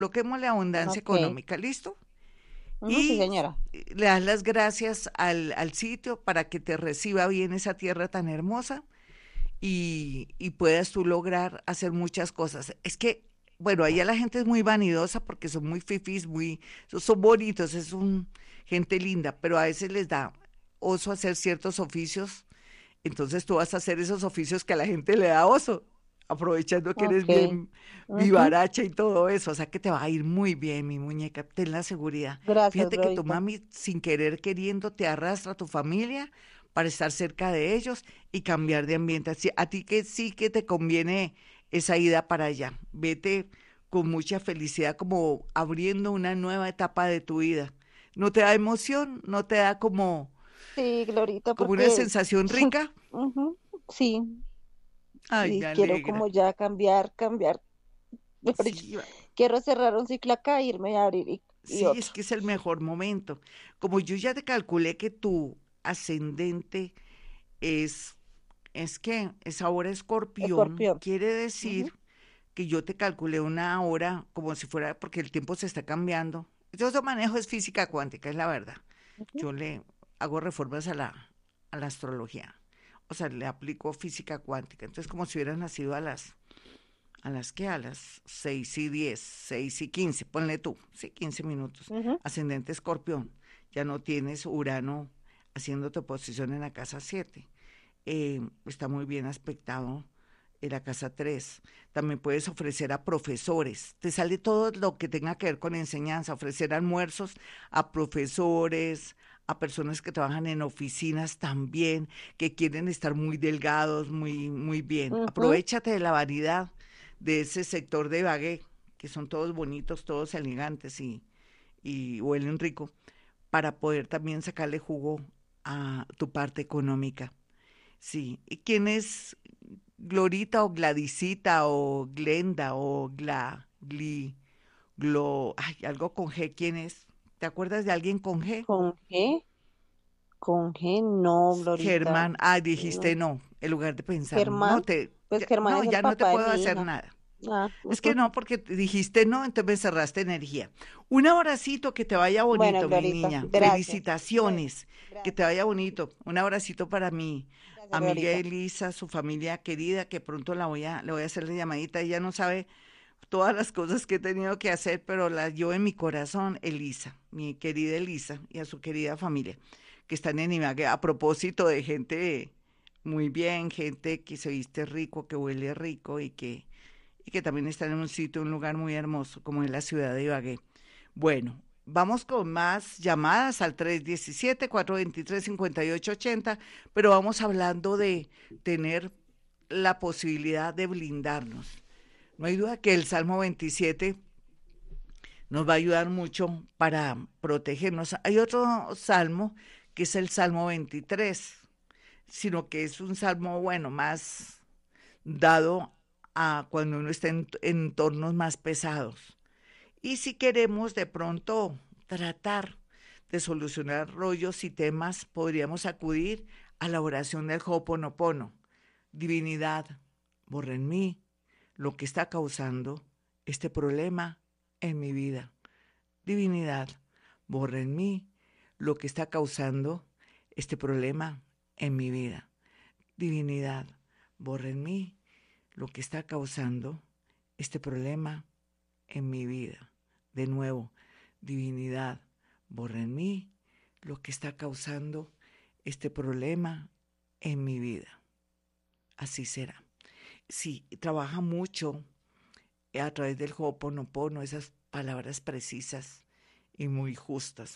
coloquémosle abundancia Ok. económica, ¿listo? Ujú, sí, Y señora. le das las gracias al sitio para que te reciba bien esa tierra tan hermosa y puedas tú lograr hacer muchas cosas. Es que, bueno, allá la gente es muy vanidosa porque son muy fifís, son bonitos, gente linda, pero a veces les da oso hacer ciertos oficios, entonces tú vas a hacer esos oficios que a la gente le da oso, aprovechando que eres Ok. bien Ujú. vivaracha y todo eso, o sea que te va a ir muy bien, mi muñeca, ten la seguridad. Gracias, Fíjate que tu Glorita. mami, sin querer queriendo, te arrastra a tu familia para estar cerca de ellos y cambiar de ambiente. Así, a ti que sí que te conviene esa ida para allá. Vete con mucha felicidad, como abriendo una nueva etapa de tu vida. ¿No te da emoción? ¿No te da Sí, Glorita, como una porque sensación rica? ujú, sí, Ay, me y quiero alegra. como ya cambiar. Mejor dicho, Sí, quiero cerrar un ciclo acá, irme a abrir y sí, es otro. que es el mejor momento. Como yo ya te calculé que tu ascendente es, es que es ahora escorpión, Escorpión. quiere Ujú. decir que yo te calculé una hora como si fuera, porque el tiempo se está cambiando. Yo manejo es física cuántica, es la verdad. Ujú. Yo le hago reformas a la astrología. O sea, le aplico física cuántica. Entonces, como si hubieran nacido a las 6:10, 6:15, ponle tú, sí, 15 minutos. Ujú. Ascendente escorpión, ya no tienes Urano haciéndote oposición en la casa 7. Está muy bien aspectado en la casa 3. También puedes ofrecer a profesores. Te sale todo lo que tenga que ver con enseñanza, ofrecer almuerzos a profesores, a personas que trabajan en oficinas también, que quieren estar muy delgados, muy bien. Ujú. Aprovechate de la variedad de ese sector de Ibagué, que son todos bonitos, todos elegantes y huelen rico, para poder también sacarle jugo a tu parte económica. Sí, ¿y quién es Glorita o Gladysita o Glenda o ay, algo con G, ¿quién es? ¿Te acuerdas de alguien con G? ¿Con G? Con G, no, Glorita. Germán, ah, dijiste No. no, en lugar de pensar, Germán, pues Germán no, es el ya no te papá de puedo mi hacer hija. nada. Ah, Es que ujú. no, porque dijiste no, entonces me cerraste energía. Un abracito, que te vaya Bueno, bonito, mi Glorita, niña. gracias. Felicitaciones, que te vaya bonito. Un abracito para mi Gracias, amiga Glorita. Elisa, su familia querida, que pronto le voy a hacer la llamadita. Ella no sabe todas las cosas que he tenido que hacer, pero las llevo en mi corazón, Elisa, mi querida Elisa, y a su querida familia, que están en Ibagué. A propósito de gente muy bien, gente que se viste rico, que huele rico y que también está en un sitio, un lugar muy hermoso, como es la ciudad de Ibagué. Bueno, vamos con más llamadas al 317-423-5880, pero vamos hablando de tener la posibilidad de blindarnos. No hay duda que el Salmo 27 nos va a ayudar mucho para protegernos. Hay otro salmo que es el Salmo 23, sino que es un salmo, bueno, más dado a cuando uno está en entornos más pesados. Y si queremos de pronto tratar de solucionar rollos y temas, podríamos acudir a la oración del Ho'oponopono. Divinidad, borra en mí lo que está causando este problema en mi vida. Divinidad, borra en mí lo que está causando este problema en mi vida. Divinidad, borra en mí lo que está causando este problema en mi vida. De nuevo, divinidad, borra en mí lo que está causando este problema en mi vida. Así será. Sí, trabaja mucho a través del Ho'oponopono, esas palabras precisas y muy justas,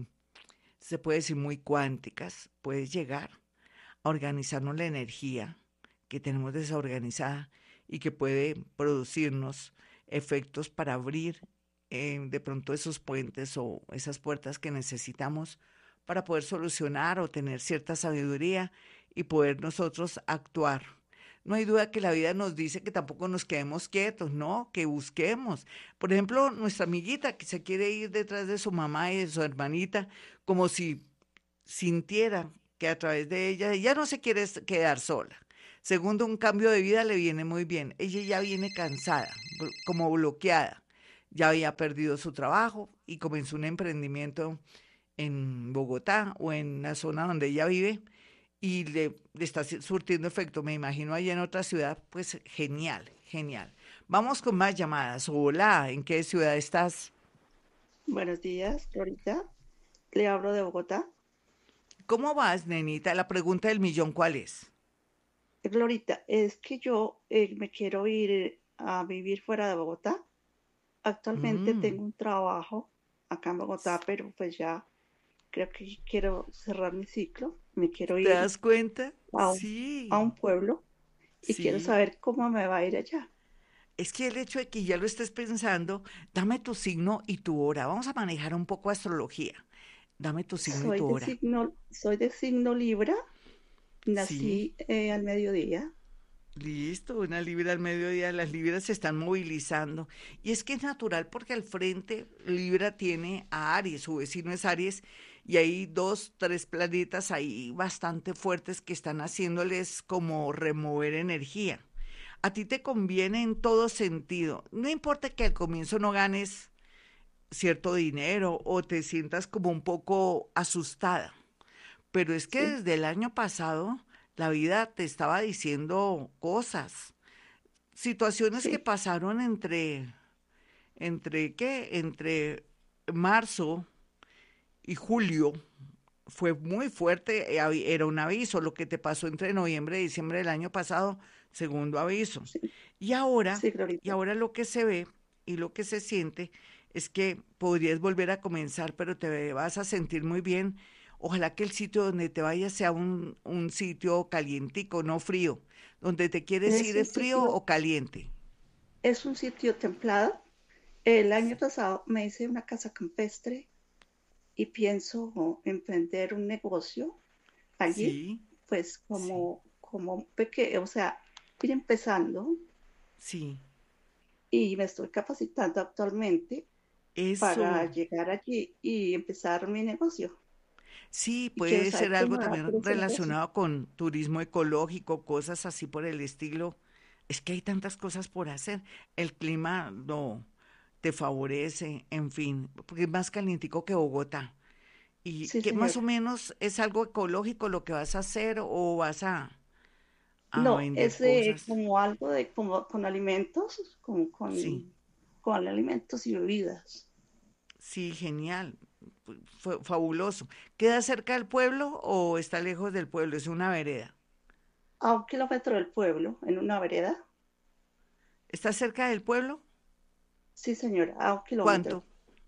se puede decir muy cuánticas. Puedes llegar a organizarnos la energía que tenemos desorganizada y que puede producirnos efectos para abrir de pronto esos puentes o esas puertas que necesitamos para poder solucionar o tener cierta sabiduría y poder nosotros actuar. No hay duda que la vida nos dice que tampoco nos quedemos quietos, ¿no? Que busquemos. Por ejemplo, nuestra amiguita que se quiere ir detrás de su mamá y de su hermanita, como si sintiera que a través de ella ya no se quiere quedar sola. Segundo, un cambio de vida le viene muy bien. Ella ya viene cansada, como bloqueada. ya había perdido su trabajo y comenzó un emprendimiento en Bogotá o en la zona donde ella vive y le está surtiendo efecto. Me imagino allá en otra ciudad, pues genial, genial. Vamos con más llamadas. Hola, ¿en qué ciudad estás? Buenos días, Glorita. Le hablo de Bogotá. ¿Cómo vas, nenita? La pregunta del millón, ¿cuál es? Glorita, es que yo me quiero ir a vivir fuera de Bogotá. Actualmente Mm, tengo un trabajo acá en Bogotá, pero pues ya creo que quiero cerrar mi ciclo. Me quiero ¿te ir das cuenta? a a Sí, un pueblo y quiero sí. saber cómo me va a ir allá. Es que el hecho de que ya lo estés pensando, dame tu signo y tu hora. Vamos a manejar un poco astrología. Dame tu signo y tu hora. Soy de signo Libra. Sí, Nací al mediodía. listo, una libra al mediodía. Las libras se están movilizando. Y es que es natural porque al frente Libra tiene a Aries, su vecino es Aries, y hay dos, tres planetas ahí bastante fuertes que están haciéndoles como remover energía. A ti te conviene en todo sentido. No importa que al comienzo no ganes cierto dinero o te sientas como un poco asustada. Pero es que Sí, desde el año pasado la vida te estaba diciendo cosas, situaciones que sí, pasaron entre marzo y julio. Fue muy fuerte, era un aviso, lo que te pasó entre noviembre y diciembre del año pasado, segundo aviso. sí, Y ahora, sí, y Glorita. ahora lo que se ve y lo que se siente es que podrías volver a comenzar, pero te vas a sentir muy bien. Ojalá que el sitio donde te vayas sea un sitio calientico, no frío. Donde te quieres Es ir un es frío sitio, o caliente. es un sitio templado. El año pasado me hice una casa campestre y pienso emprender un negocio allí, Sí, pues sí, como pequeño, o sea, ir empezando sí. y me estoy capacitando actualmente para Eso. llegar allí y empezar mi negocio. Sí, Y quiero puede saber ser cómo algo me va por también ese negocio. relacionado con turismo ecológico, cosas así por el estilo. Es que hay tantas cosas por hacer. El clima no te favorece, en fin, porque es más calientico que Bogotá. Y Sí, que más o señora. menos es algo ecológico lo que vas a hacer o vas a No, vender es cosas. como algo de como con alimentos, Sí, con alimentos y bebidas. sí, genial. Fue fabuloso. ¿Queda cerca del pueblo o está lejos del pueblo? Es una vereda. A 1 kilómetro del pueblo, en una vereda. ¿Está cerca del pueblo? Sí, señora, a 1 kilómetro. ¿Cuánto?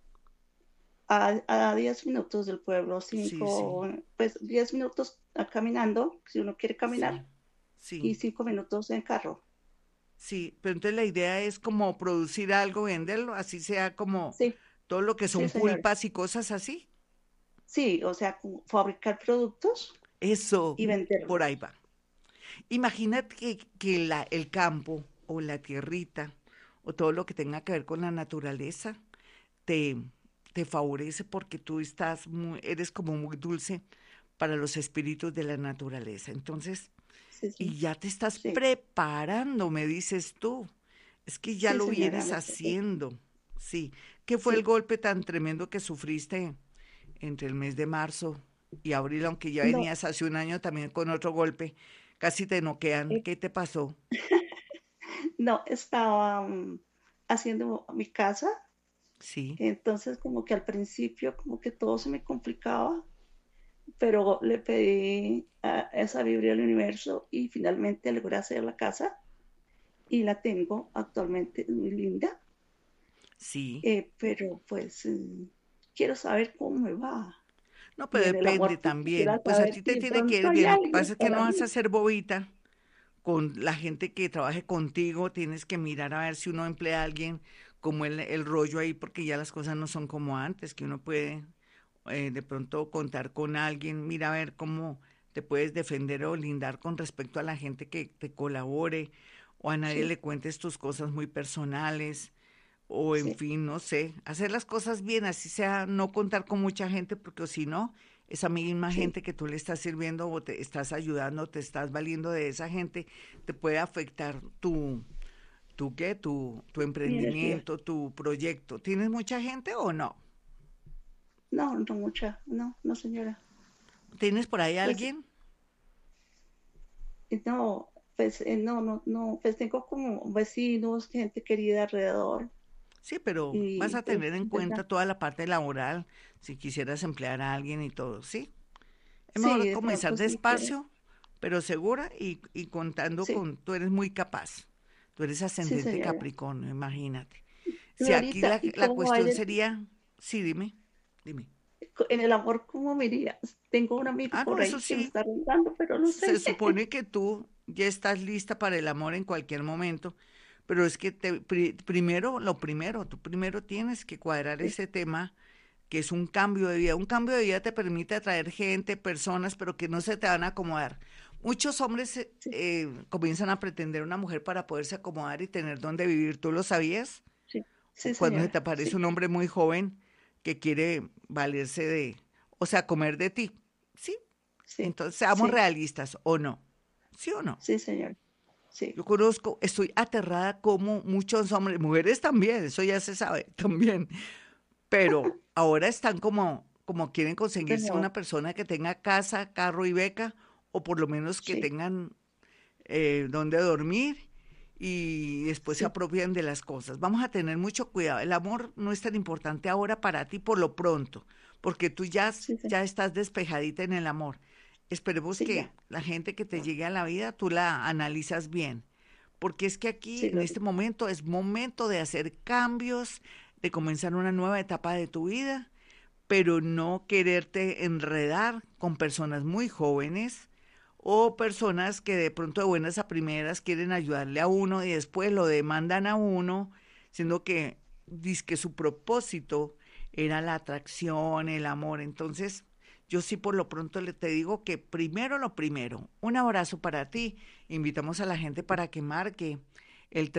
A 10 minutos del pueblo, Sí, sí. pues 10 minutos caminando, si uno quiere Sí, caminar, y sí, 5 minutos en carro. sí, pero entonces la idea es como producir algo, venderlo, así sea como Sí, todo lo que sí, son señora. pulpas y cosas así. Sí, o sea, como fabricar productos Eso, y por ahí venderlos. va. Imagínate que el campo o la tierrita o todo lo que tenga que ver con la naturaleza te, te favorece porque tú eres como muy dulce para los espíritus de la naturaleza. Entonces, Sí, sí, y ya te estás sí, preparando, me dices tú. Es que ya sí, lo señora, vienes haciendo. Sí. ¿Qué fue el sí. golpe tan tremendo que sufriste entre el mes de marzo y abril, aunque ya No, venías hace un año también con otro golpe? Casi te noquean. eh, ¿Qué te pasó? no, estaba haciendo mi casa, Sí, entonces como que al principio como que todo se me complicaba, pero le pedí a esa Biblia del universo y finalmente logré hacer la casa y la tengo actualmente, es muy linda, sí. pero pues quiero saber cómo me va. No, Y pero en el depende amor, pues también. quisiera Pues a saber ti si te de tiene que pronto ir hay bien. Lo que pasa alguien es que no para vas a mí. ser bobita con la gente que trabaje contigo. Tienes que mirar a ver si uno emplea a alguien como el rollo ahí, porque ya las cosas no son como antes, que uno puede de pronto contar con alguien, mira a ver cómo te puedes defender o lindar con respecto a la gente que te colabore o a nadie Sí, le cuentes tus cosas muy personales o en sí, fin, no sé, hacer las cosas bien, así sea, no contar con mucha gente porque si no, esa misma sí, gente que tú le estás sirviendo o te estás ayudando, te estás valiendo de esa gente, te puede afectar ¿Tú qué? Tu mi energía. emprendimiento, tu proyecto. ¿Tienes mucha gente o no? No, no mucha, no, no señora. ¿Tienes por ahí Pues alguien? no, pues no, pues tengo como vecinos, gente querida alrededor Sí, pero vas y a pues, tener en ¿verdad? cuenta toda la parte laboral si quisieras emplear a alguien y todo, ¿sí? Es Sí, mejor de comenzar pronto sí quiero. despacio, pero segura y contando Sí, con, tú eres muy capaz. Tú eres sí ascendente señora. Capricornio, imagínate. Si aquí Florita, ¿y la cómo va a ir cuestión sería, sí, dime, dime. en el amor? ¿Cómo me iría? Tengo un amigo Ah, no, por eso ahí que me sí, está rondando, pero no se sé. supone que tú ya estás lista para el amor en cualquier momento, pero es que primero, lo primero, tú primero tienes que cuadrar Sí, ese tema que es un cambio de vida. Un cambio de vida te permite atraer gente, personas, pero que no se te van a acomodar. Muchos hombres sí, comienzan a pretender una mujer para poderse acomodar y tener dónde vivir. ¿Tú lo sabías? sí, O sí cuando se te señora, aparece sí, un hombre muy joven que quiere valerse de, o sea, comer de ti. ¿Sí? sí, Entonces, seamos sí, realistas, ¿o no? ¿Sí o no? sí señora, sí, Yo conozco, estoy aterrada como muchos hombres, mujeres también, eso ya se sabe también, pero ahora están como quieren de conseguirse moda. una persona que tenga casa, carro y beca, o por lo menos que Sí, tengan donde dormir y después se sí, apropian de las cosas. Vamos a tener mucho cuidado. El amor no es tan importante ahora para ti por lo pronto, porque tú sí, sí, ya estás despejadita en el amor. Esperemos sí, que ya, la gente que te llegue a la vida tú la analizas bien, porque es que aquí sí, en este Florita, momento es momento de hacer cambios, de comenzar una nueva etapa de tu vida, pero no quererte enredar con personas muy jóvenes o personas que de pronto de buenas a primeras quieren ayudarle a uno y después lo demandan a uno, siendo que dice que su propósito era la atracción, el amor. Entonces, yo sí por lo pronto le te digo que primero lo primero, un abrazo para ti. Invitamos a la gente para que marque el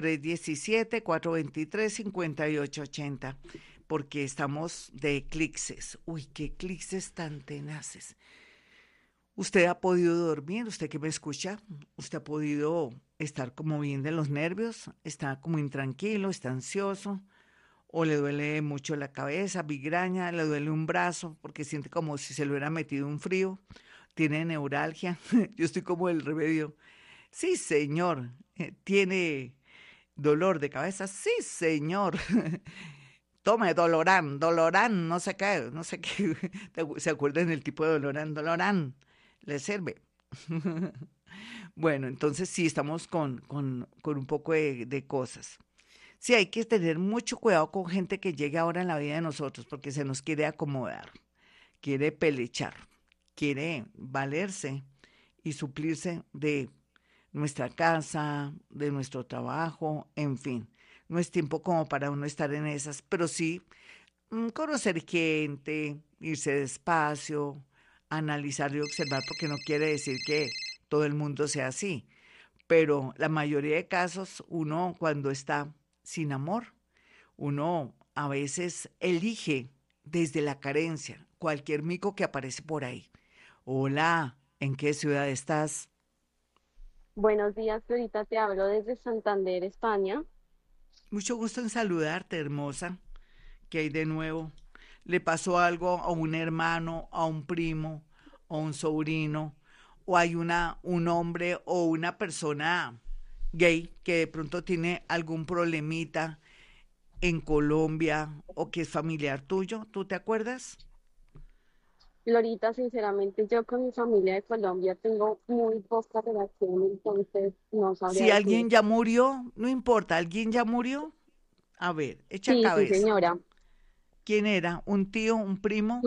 317-423-5880 porque estamos de eclipses. Uy, qué eclipses tan tenaces. ¿Usted ha podido dormir? ¿Usted que me escucha? ¿Usted ha podido estar como bien de los nervios? ¿Está como intranquilo, está ansioso? ¿O le duele mucho la cabeza, migraña? ¿Le duele un brazo porque siente como si se le hubiera metido un frío? ¿Tiene neuralgia? Yo estoy como el remedio. Sí, señor. ¿Tiene dolor de cabeza? Sí, señor. Tome Dolorán, Dolorán, no sé qué. ¿Se acuerdan del tipo de Dolorán? Dolorán, le sirve. Bueno, entonces sí, estamos con un poco de cosas. Sí, hay que tener mucho cuidado con gente que llegue ahora en la vida de nosotros, porque se nos quiere acomodar, quiere pelechar, quiere valerse y suplirse de nuestra casa, de nuestro trabajo, en fin. No es tiempo como para uno estar en esas, pero sí conocer gente, irse despacio, analizar y observar, porque no quiere decir que todo el mundo sea así, pero la mayoría de casos uno cuando está sin amor, uno a veces elige desde la carencia cualquier mico que aparece por ahí. Hola, ¿en qué ciudad estás? Buenos días, Florita, te hablo desde Santander, España. Mucho gusto en saludarte, hermosa. ¿Qué hay de nuevo? ¿Le pasó algo a un hermano, a un primo, a un sobrino? ¿O hay un hombre o una persona gay que de pronto tiene algún problemita en Colombia o que es familiar tuyo? ¿Tú te acuerdas? Florita, sinceramente, yo con mi familia de Colombia tengo muy poca relación, entonces no sabría Si alguien decirte. ya murió, no importa, ¿alguien ya murió? A ver, echa Sí, sí, cabeza. señora. ¿Quién era? ¿Un tío, un primo?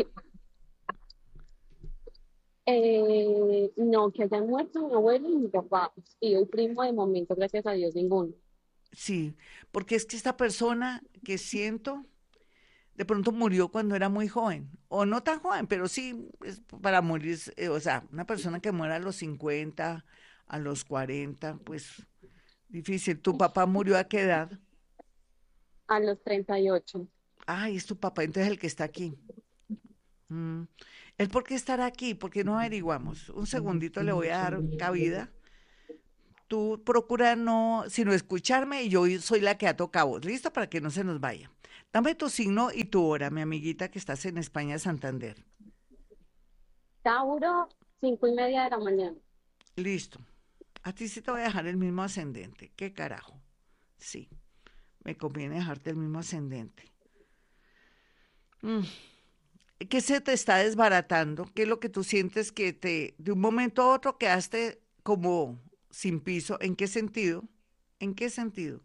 No, que hayan muerto mi abuelo y mi papá. Y el primo, de momento, gracias a Dios, ninguno. Sí, porque es que esta persona que siento de pronto murió cuando era muy joven, o no tan joven, pero sí es para morir, o sea, una persona que muera a los 50, a los 40, pues difícil. ¿Tu papá murió a qué edad? A los 38. Ay, es tu papá, entonces el que está aquí. Mm. ¿Él por qué estará aquí? ¿Por qué no averiguamos? Un segundito le voy a dar cabida. tú procura no, sino escucharme y yo soy la que toca a voz. ¿Listo? Para que no se nos vaya. Dame tu signo y tu hora, mi amiguita que estás en España, Santander. Tauro, 5:30 de la mañana. Listo. A ti sí te voy a dejar el mismo ascendente. ¿Qué carajo? Sí, me conviene dejarte el mismo ascendente. Mm, ¿Qué se te está desbaratando? ¿Qué es lo que tú sientes que de un momento a otro quedaste como sin piso? ¿En qué sentido? ¿En qué sentido?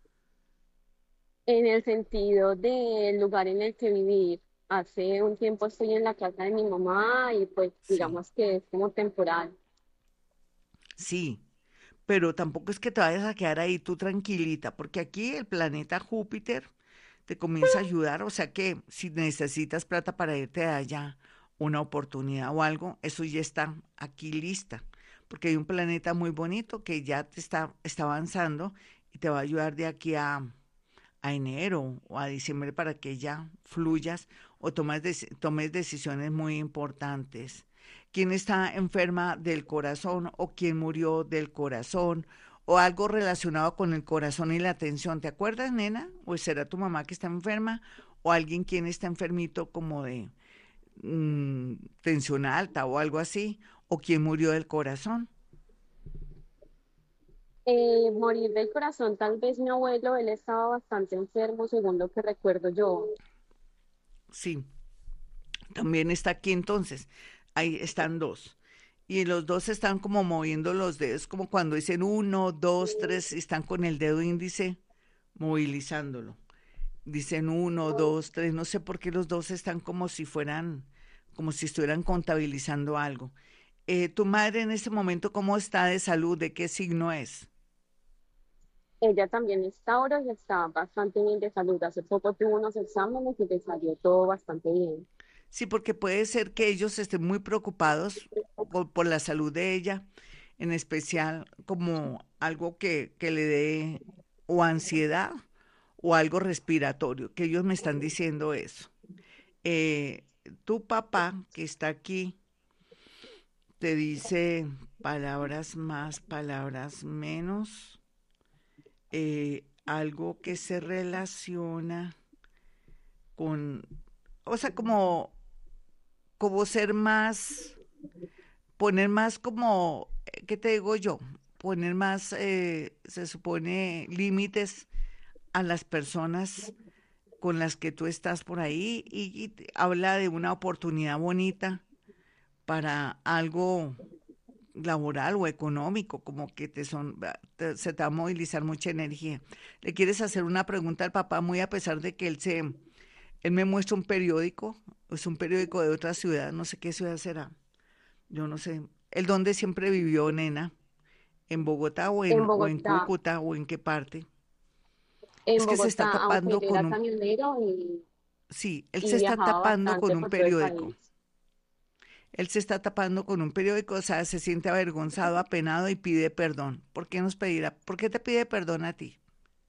En el sentido del lugar en el que vivir. Hace un tiempo estoy en la casa de mi mamá y pues Sí, digamos que es como temporal. sí, pero tampoco es que te vayas a quedar ahí tú tranquilita, porque aquí el planeta Júpiter te comienza a ayudar, o sea que si necesitas plata para irte de allá, una oportunidad o algo, eso ya está aquí lista, porque hay un planeta muy bonito que ya está avanzando y te va a ayudar de aquí a enero o a diciembre para que ya fluyas o tomes decisiones muy importantes. ¿Quién está enferma del corazón o quién murió del corazón o algo relacionado con el corazón y la atención? ¿Te acuerdas, nena? ¿O será tu mamá que está enferma o alguien quien está enfermito como de tensión alta o algo así? ¿O quién murió del corazón? Morir del corazón, tal vez mi abuelo, él estaba bastante enfermo, según lo que recuerdo yo. Sí, también está aquí entonces. Ahí están dos. Y los dos están como moviendo los dedos, como cuando dicen uno, dos, tres, y están con el dedo índice movilizándolo. Dicen uno, dos, tres, no sé por qué los dos están como si fueran, como si estuvieran contabilizando algo. ¿Tu madre en este momento cómo está de salud? ¿De qué signo es? Ella también es Tauro y está bastante bien de salud. Hace poco tuvo unos exámenes y le salió todo bastante bien. Sí, porque puede ser que ellos estén muy preocupados por la salud de ella, en especial como algo que le dé o ansiedad o algo respiratorio, que ellos me están diciendo eso. Eh, Tu papá, que está aquí, te dice palabras más, palabras menos, algo que se relaciona con, o sea, como ser más poner más como, ¿qué te digo yo? Poner más, se supone, límites a las personas con las que tú estás por ahí y habla de una oportunidad bonita para algo laboral o económico, como que se te va a movilizar mucha energía. Le quieres hacer una pregunta al papá, muy a pesar de que él me muestra un periódico, es un periódico de otra ciudad, no sé qué ciudad será, yo no sé. ¿El dónde siempre vivió, nena? ¿En Bogotá En o en Bogotá, Cúcuta o en qué parte? Es en que se está Bogotá, aunque tapando él era con un, camionero sí, él se y está viajaba tapando con bastante un por todo el periódico. país. Él se está tapando con un periódico, o sea, se siente avergonzado, apenado y pide perdón. ¿Por qué nos pedirá? ¿Por qué te pide perdón a ti?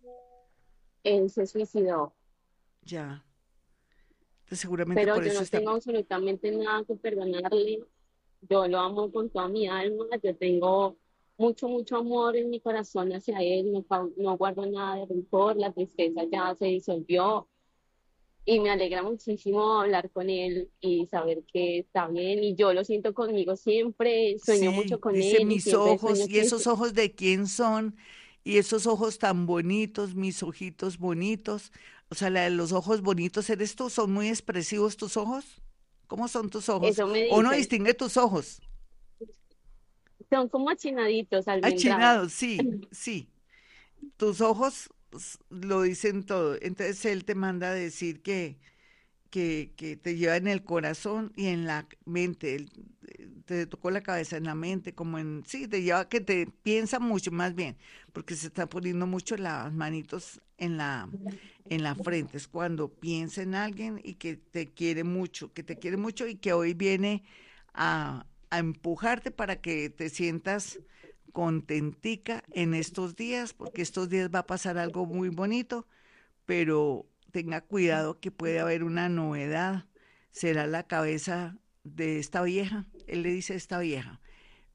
Él se suicidó, Ya, entonces seguramente pero por yo eso no está. tengo absolutamente nada que perdonarle. Yo lo amo con toda mi alma, yo tengo mucho, mucho amor en mi corazón hacia él, no guardo nada de rencor, la tristeza ya se disolvió y me alegra muchísimo hablar con él y saber que está bien y yo lo siento conmigo siempre, sueño mucho Sí, con dice él y mis siempre ojos, sueño y que esos ojos de quién son, y esos ojos tan bonitos, mis ojitos bonitos, o sea, la de los ojos bonitos eres tú, son muy expresivos tus ojos. ¿Cómo son tus ojos? eso me O no dicen, distingue tus ojos. son como achinaditos, almendrados. Achinados, sí, sí. Tus ojos lo dicen todo. Entonces él te manda a decir que te lleva en el corazón y en la mente. Te tocó la cabeza en la mente, como en, sí, te lleva que te piensa mucho más bien, porque se está poniendo mucho las manitos en la frente. Es cuando piensa en alguien y que te quiere mucho, que te quiere mucho y que hoy viene a empujarte para que te sientas contentica en estos días, porque estos días va a pasar algo muy bonito, pero tenga cuidado que puede haber una novedad. Será la cabeza de esta vieja, él le dice esta vieja,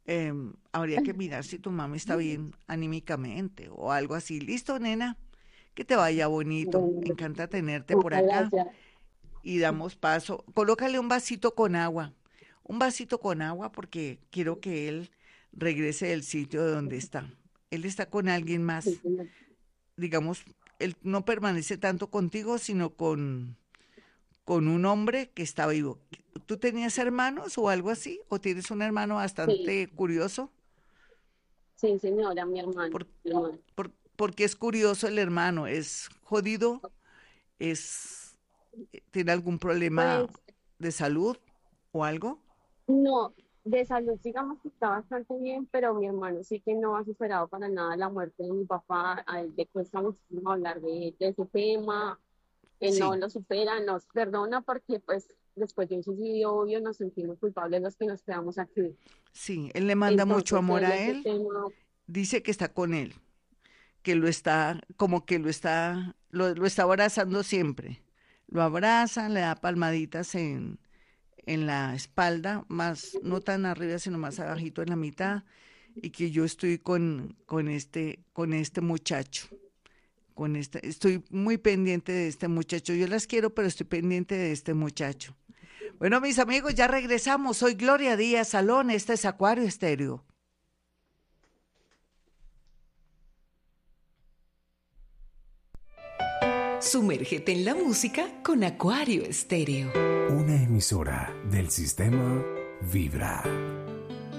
Habría que mirar si tu mamá está bien anímicamente o algo así. Listo, nena, que te vaya bonito. Me Bueno, encanta tenerte por muchas acá gracias. y damos paso. Colócale un vasito con agua porque quiero que él regrese del sitio de donde está. Él está con alguien Sí, más, señor. digamos, él no permanece tanto contigo, sino con un hombre que está vivo. ¿Tú tenías hermanos o algo así? ¿O tienes un hermano Sí, bastante curioso? sí, señora, ¿Por, mi hermano. porque es curioso el hermano? ¿Es jodido? ¿Es, tiene algún problema Pues de salud o algo? no, de salud digamos que está bastante bien, pero mi hermano sí que no ha superado para nada la muerte de mi papá. A él le cuesta muchísimo hablar de ese tema. Él no Sí, lo supera, nos perdona porque pues después de un suicidio obvio nos sentimos culpables los que nos quedamos aquí. sí, él le manda mucho Entonces amor él a ese él, tema, dice que está con él, que lo está, como que lo está abrazando siempre. Lo abraza, le da palmaditas en la espalda, más, no tan arriba, sino más abajito en la mitad, y que yo estoy con este muchacho, estoy muy pendiente de este muchacho. Yo las quiero, pero estoy pendiente de este muchacho. Bueno, mis amigos, ya regresamos. Soy Gloria Díaz Salón, este es Acuario Estéreo. Sumérgete en la música con Acuario Estéreo. Una emisora del sistema Vibra.